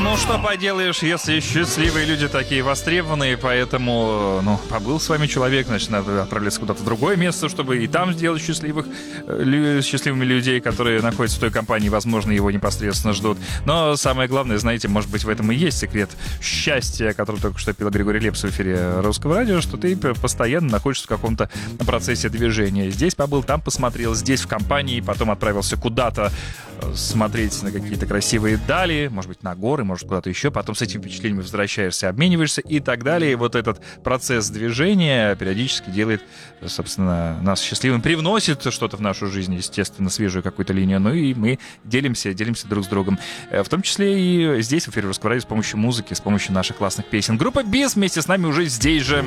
Ну, что поделаешь, если счастливые люди такие востребованные, поэтому, побыл с вами человек, значит, надо отправляться куда-то в другое место, чтобы и там сделать счастливыми людей, которые находятся в той компании, возможно, его непосредственно ждут. Но самое главное, знаете, может быть, в этом и есть секрет счастья, который только что пел Григорий Лепс в эфире Русского радио, что ты постоянно находишься в каком-то процессе движения. Здесь побыл, там посмотрел, здесь в компании, потом отправился куда-то смотреть на какие-то красивые дали, может быть, на горы, может, куда-то еще, потом с этими впечатлениями возвращаешься, обмениваешься и так далее. И вот этот процесс движения периодически делает, собственно, нас счастливым, привносит что-то в нашу жизнь, естественно, свежую какую-то линию, ну и мы делимся друг с другом. В том числе и здесь, в эфире Русского радио, с помощью музыки, с помощью наших классных песен. Группа Бис вместе с нами уже здесь же.